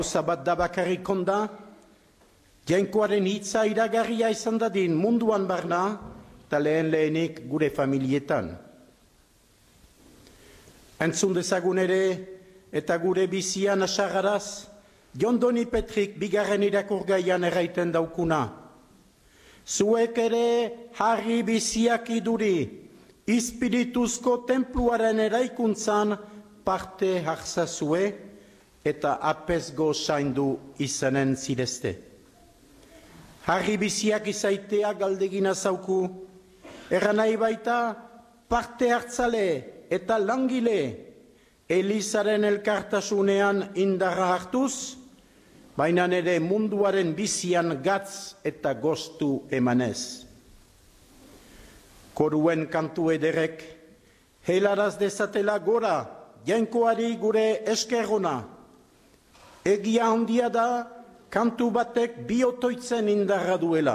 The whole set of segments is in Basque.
Zabat da bakarrik onda, jainkoaren hitza iragarria izan dadin munduan barna, eta lehenik gure familietan. Entzun dezagun ere, eta gure bizian asagaraz, Jon Doni Petrik bigarren irakurgaian erraiten daukuna. Zuek ere harri biziak iduri, ispirituzko tenpluaren eraikuntzan parte hartzazue eta apesgo zaindu izanen zirezte. Harri biziak izaitea galdegina zauku, erran nahi baita parte hartzale eta langile, Elizaren elkartasunean indarra hartuz, baina ere munduaren bizian gatz eta gostu emanez. Koruen kantu ederek, helaraz dezatela gora, jainkoari gure eskerrona. Egia handia da, kantu batek biotoitzen indarra duela.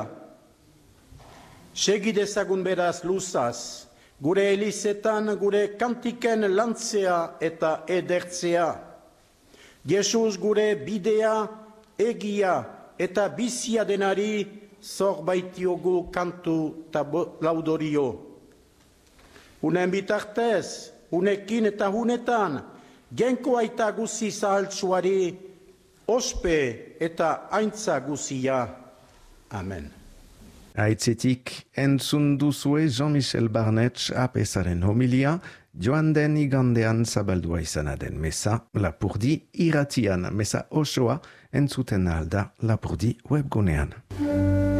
Segi dezagun beraz luzaz, gure elizetan gure kantiken lantzea eta edertzea. Jesus gure bidea, egia eta bizia denari zor baitiogu kantu eta laudorio. Unen bitartez, unekin eta hunetan, genko aita guzi zahaltsuari, ospe eta aintza guzia. Amen. Aitzetik entzun duzue Jean-Michel Barnetx apesaren homilia, joan den igandean zabaldua izana den mesa Lapurdi irratian, mesa osoa entzuten alda Lapurdi webgunean.